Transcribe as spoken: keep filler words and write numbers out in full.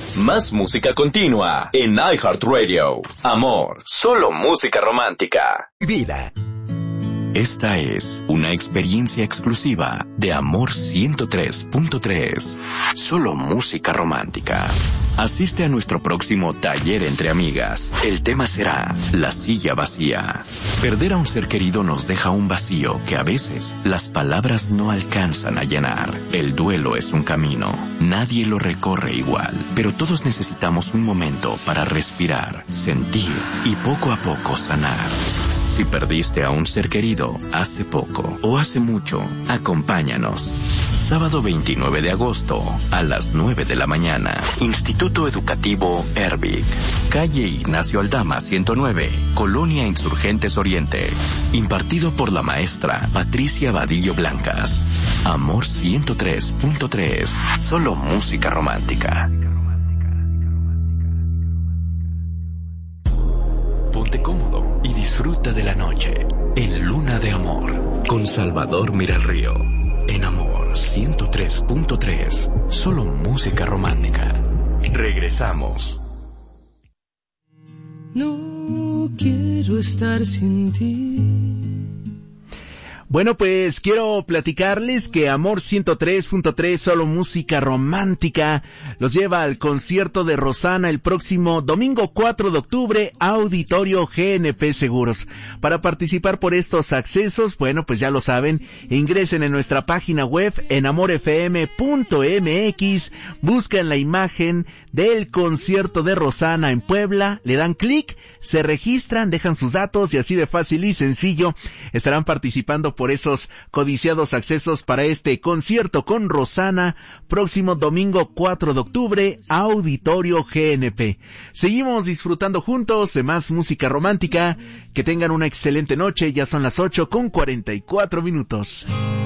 Más música continua en iHeartRadio. Amor, solo música romántica. Vida. Esta es una experiencia exclusiva de Amor ciento tres punto tres. Solo música romántica. Asiste a nuestro próximo taller entre amigas. El tema será la silla vacía. Perder a un ser querido nos deja un vacío que a veces las palabras no alcanzan a llenar. El duelo es un camino. Nadie lo recorre igual, pero todos necesitamos un momento para respirar, sentir y poco a poco sanar. Si perdiste a un ser querido hace poco o hace mucho, acompáñanos. Sábado veintinueve de agosto a las nueve de la mañana. Instituto Educativo Erbic. Calle Ignacio Aldama ciento nueve, Colonia Insurgentes Oriente. Impartido por la maestra Patricia Vadillo Blancas. Amor ciento tres punto tres. Solo música romántica. Ponte cómodo y disfruta de la noche en Luna de Amor con Salvador Miralrío en Amor ciento tres punto tres. Solo música romántica. Regresamos. No quiero estar sin ti. Bueno, pues quiero platicarles que Amor ciento tres punto tres, solo música romántica, los lleva al concierto de Rosana el próximo domingo cuatro de octubre, Auditorio G N P Seguros. Para participar por estos accesos, bueno, pues ya lo saben, ingresen en nuestra página web en amor f m punto m x, buscan la imagen del concierto de Rosana en Puebla, le dan clic, se registran, dejan sus datos y así de fácil y sencillo estarán participando por esos codiciados accesos para este concierto con Rosana, próximo domingo cuatro de octubre, Auditorio G N P. Seguimos disfrutando juntos de más música romántica. Que tengan una excelente noche, ya son las ocho con cuarenta y cuatro minutos.